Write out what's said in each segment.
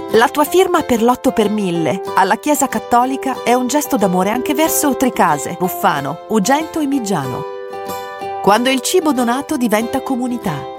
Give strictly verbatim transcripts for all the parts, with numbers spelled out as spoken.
La tua firma per l'otto per mille alla Chiesa Cattolica è un gesto d'amore anche verso Tricase, Ruffano, Ugento e Miggiano. Quando il cibo donato diventa comunità.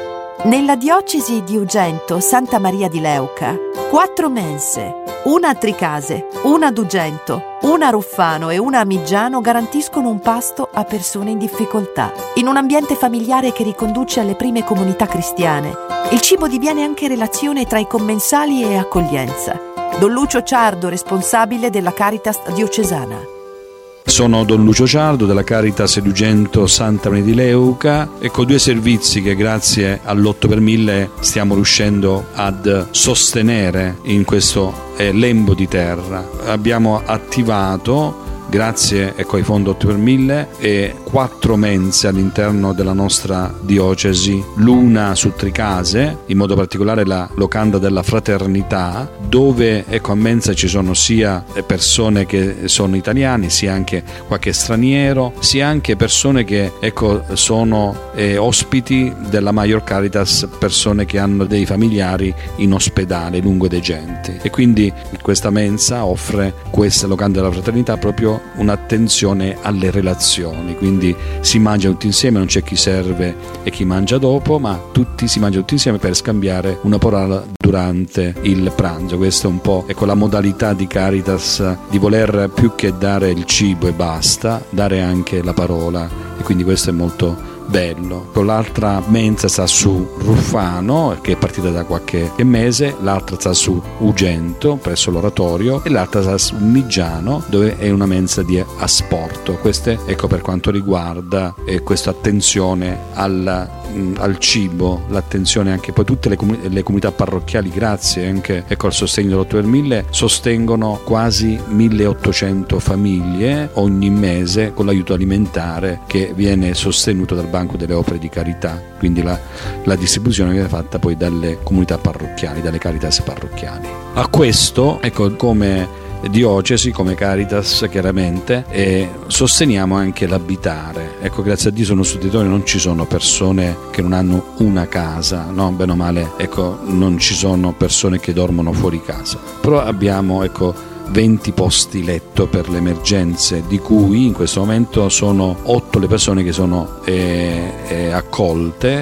Nella diocesi di Ugento, Santa Maria di Leuca, quattro mense, una a Tricase, una ad Ugento, una a Ruffano e una a Miggiano garantiscono un pasto a persone in difficoltà. In un ambiente familiare che riconduce alle prime comunità cristiane, il cibo diviene anche relazione tra i commensali e accoglienza. Don Lucio Ciardo, responsabile della Caritas diocesana. Sono Don Lucio Ciardo della Caritas di Ugento Santa Maria di Leuca. Ecco, due servizi che grazie all'otto per mille stiamo riuscendo ad sostenere in questo eh, lembo di terra. Abbiamo attivato, grazie ecco, ai fondi otto per mille, e quattro mense all'interno della nostra diocesi, l'una su Tricase, in modo particolare la locanda della Fraternità, dove ecco, a mensa ci sono sia persone che sono italiani, sia anche qualche straniero, sia anche persone che ecco, sono eh, ospiti della Major Caritas, persone che hanno dei familiari in ospedale lungo dei genti, e quindi questa mensa offre, questa locanda della Fraternità, proprio un'attenzione alle relazioni, quindi si mangia tutti insieme, non c'è chi serve e chi mangia dopo, ma tutti si mangia tutti insieme per scambiare una parola durante il pranzo. Questa è un po' ecco, la modalità di Caritas, di voler più che dare il cibo e basta, dare anche la parola, e quindi questo è molto bello. Con l'altra mensa sta su Ruffano, che è partita da qualche mese, l'altra sta su Ugento presso l'oratorio, e l'altra sta su Miggiano, dove è una mensa di asporto. Queste ecco per quanto riguarda eh, questa attenzione al, mh, al cibo, l'attenzione anche poi tutte le, comun- le comunità parrocchiali, grazie anche ecco al sostegno dell'otto per mille, sostengono quasi milleottocento famiglie ogni mese con l'aiuto alimentare che viene sostenuto dal Banco delle Opere di Carità, quindi la, la distribuzione viene fatta poi dalle comunità parrocchiali, dalle Caritas parrocchiali. A questo, ecco, come diocesi, come Caritas chiaramente, e sosteniamo anche l'abitare. Ecco, grazie a Dio sul nostro territorio non ci sono persone che non hanno una casa, no? Bene o male, ecco, non ci sono persone che dormono fuori casa, però abbiamo, ecco, venti posti letto per le emergenze, di cui in questo momento sono otto le persone che sono eh, eh, accolte,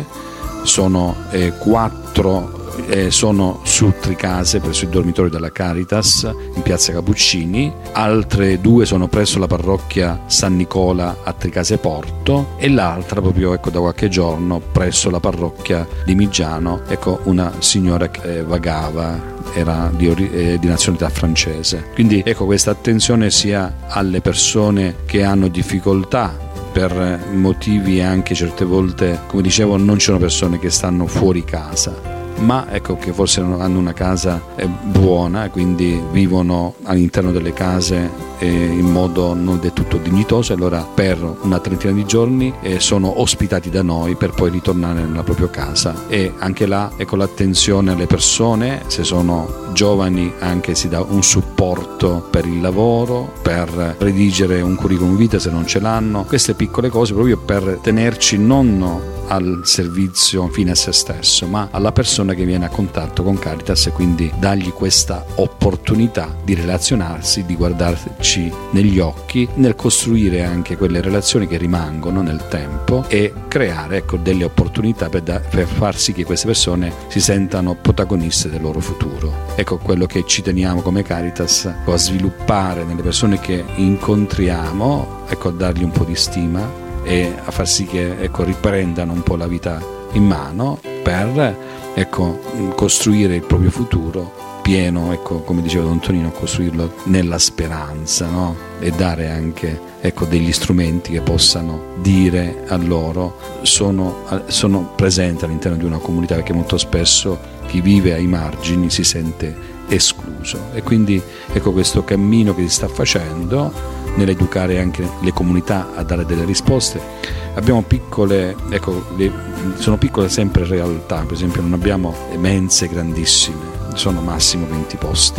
sono eh, quattro eh, sono su Tricase presso il dormitorio della Caritas in piazza Cappuccini, altre due sono presso la parrocchia San Nicola a Tricase Porto, e l'altra proprio ecco da qualche giorno presso la parrocchia di Miggiano, ecco una signora che eh, vagava, era di, eh, di nazionalità francese. Quindi ecco questa attenzione sia alle persone che hanno difficoltà per motivi anche certe volte, come dicevo, non ci sono persone che stanno fuori casa, ma ecco che forse hanno una casa buona, quindi vivono all'interno delle case in modo non del tutto dignitoso, e allora per una trentina di giorni sono ospitati da noi per poi ritornare nella propria casa. E anche là ecco l'attenzione alle persone, se sono giovani anche si dà un supporto per il lavoro, per redigere un curriculum vitae se non ce l'hanno, queste piccole cose proprio per tenerci non al servizio fine a se stesso, ma alla persona che viene a contatto con Caritas, e quindi dargli questa opportunità di relazionarsi, di guardarci negli occhi, nel costruire anche quelle relazioni che rimangono nel tempo e creare ecco delle opportunità per, da, per far sì che queste persone si sentano protagoniste del loro futuro. Ecco quello che ci teniamo come Caritas a sviluppare nelle persone che incontriamo, ecco a dargli un po' di stima e a far sì che ecco, riprendano un po' la vita in mano per ecco, costruire il proprio futuro pieno, ecco, come diceva Don Tonino, costruirlo nella speranza, no? E dare anche ecco, degli strumenti che possano dire a loro sono, sono presenti all'interno di una comunità, perché molto spesso chi vive ai margini si sente escluso. E quindi ecco questo cammino che si sta facendo nell'educare anche le comunità a dare delle risposte. Abbiamo piccole, ecco, le, sono piccole sempre realtà, per esempio non abbiamo mense grandissime, sono massimo venti posti.